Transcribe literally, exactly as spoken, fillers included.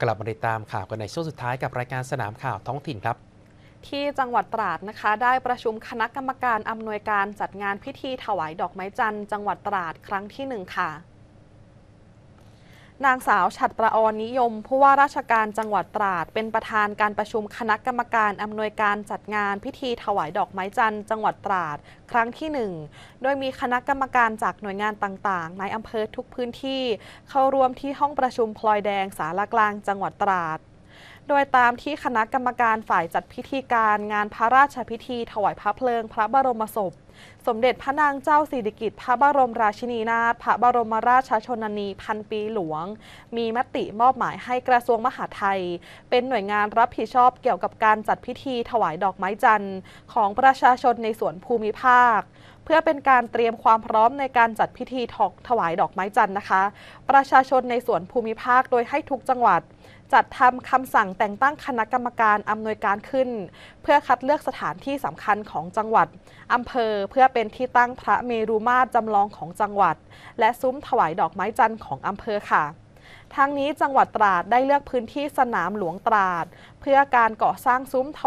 กลับมาติดตามข่าวกันในช่วงสุดท้ายกับรายการสนามข่าวท้องถิ่นครับที่จังหวัดตราดนะคะได้ประชุมคณะกรรมการอำนวยการจัดงานพิธีถวายดอกไม้จันทร์จังหวัดตราดครั้งที่หนึ่งค่ะนางสาวฉัตรประออนนิยมผู้ว่าราชการจังหวัดตราดเป็นประธานการประชุมคณะกรรมการอำนวยการจัดงานพิธีถวายดอกไม้จันทร์จังหวัดตราดครั้งที่หนึ่งโดยมีคณะกรรมการจากหน่วยงานต่างๆในอำเภอทุกพื้นที่เข้าร่วมที่ห้องประชุมพลอยแดงศาลากลางจังหวัดตราดโดยตามที่คณะกรรมการฝ่ายจัดพิธีการงานพระราชพิธีถวายพระเพลิงพระบรมศพสมเด็จพระนางเจ้าสิริกิติ์พระบรมราชินีนาถพระบรมราชชนนีพันปีหลวงมีมติมอบหมายให้กระทรวงมหาดไทยเป็นหน่วยงานรับผิดชอบเกี่ยวกับการจัดพิธีถวายดอกไม้จันทร์ของประชาชนในส่วนภูมิภาคเพื่อเป็นการเตรียมความพร้อมในการจัดพิธีถวายดอกไม้จันทร์นะคะประชาชนในส่วนภูมิภาคโดยให้ทุกจังหวัดจัดทำคำสั่งแต่งตั้งคณะกรรมการอำนวยการขึ้นเพื่อคัดเลือกสถานที่สำคัญของจังหวัดอำเภอเพื่อเป็นที่ตั้งพระเมรุมาตรจำลองของจังหวัดและซุ้มถวายดอกไม้จันทร์ของอำเภอค่ะทั้งนี้จังหวัดตราดได้เลือกพื้นที่สนามหลวงตราดเพื่อการก่อสร้างซุ้ม